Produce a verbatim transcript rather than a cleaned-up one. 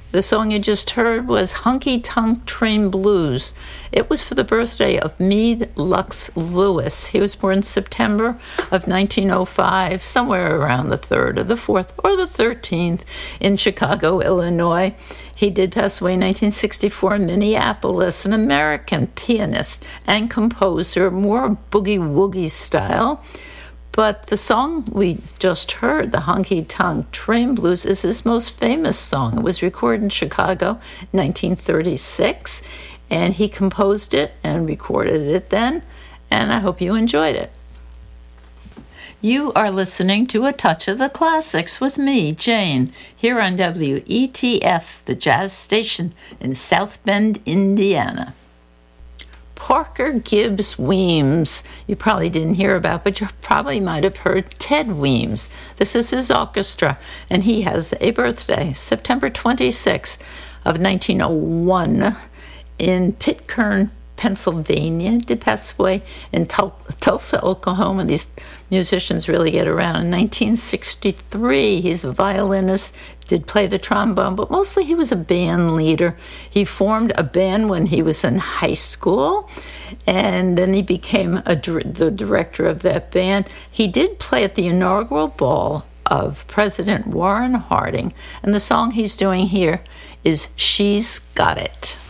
The song you just heard was Honky Tonk Train Blues. It was for the birthday of Meade Lux Lewis. He was born September of nineteen oh five, somewhere around the third or the fourth or the thirteenth in Chicago, Illinois. He did pass away in nineteen sixty-four in Minneapolis, an American pianist and composer, more boogie-woogie style. But the song we just heard, the Honky Tonk Train Blues, is his most famous song. It was recorded in Chicago in nineteen thirty-six, and he composed it and recorded it then, and I hope you enjoyed it. You are listening to A Touch of the Classics with me, Jane, here on W E T F, the jazz station in South Bend, Indiana. Parker Gibbs Weems, you probably didn't hear about, but you probably might have heard Ted Weems. This is his orchestra, and he has a birthday, September twenty-sixth of nineteen oh one, in Pitcairn, Pennsylvania. Did pass away in Tul- Tulsa, Oklahoma. These musicians really get around. In nineteen sixty-three, he's a violinist, did play the trombone, but mostly he was a band leader. He formed a band when he was in high school, and then he became a, the director of that band. He did play at the inaugural ball of President Warren Harding, and the song he's doing here is She's Got It.